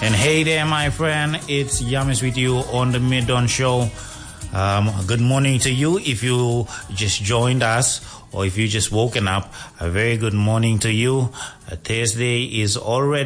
And hey there, my friend, it's Yamis with you on the Mid-Dawn Show. Good morning to you if you just joined us or if you just woken up. A very good morning to you. Thursday is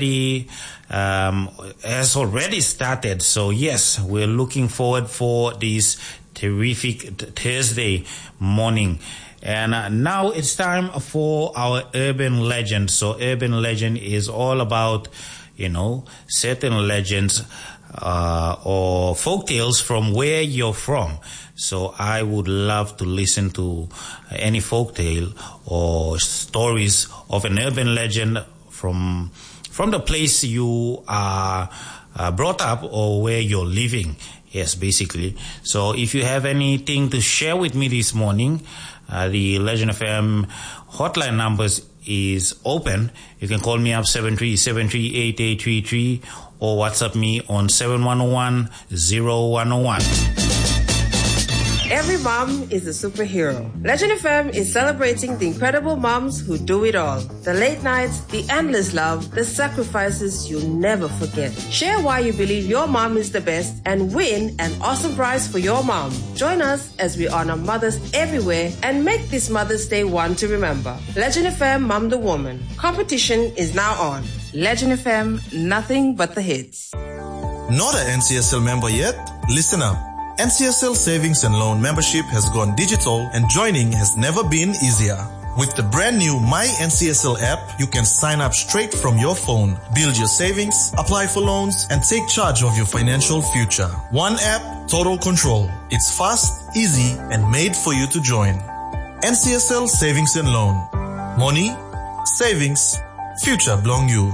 has already started. So yes, we're looking forward for this terrific Thursday morning. And now it's time for our urban legend. So urban legend is all about, certain legends or folk tales from where you're from. So I would love to listen to any folk tale or stories of an urban legend from the place you are brought up or where you're living. Yes, basically. So if you have anything to share with me this morning, the Legend FM hotline numbers is open. You can call me up 73738833 or WhatsApp me on 7101-0101. Every mom is a superhero. Legend FM is celebrating the incredible moms who do it all. The late nights, the endless love, the sacrifices you'll never forget. Share why you believe your mom is the best and win an awesome prize for your mom. Join us as we honor mothers everywhere and make this Mother's Day one to remember. Legend FM Mom the Woman. Competition is now on. Legend FM, nothing but the hits. Not an NCSL member yet? Listen up. NCSL Savings and Loan membership has gone digital and joining has never been easier. With the brand new My NCSL app, you can sign up straight from your phone, build your savings, apply for loans, and take charge of your financial future. One app, total control. It's fast, easy, and made for you to join. NCSL Savings and Loan. Money, savings, future belong you.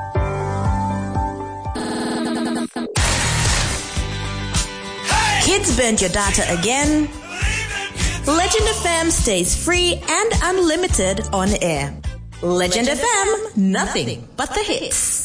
Kids burnt your data again? Legend FM stays free and unlimited on air. Legend FM, nothing but the hits.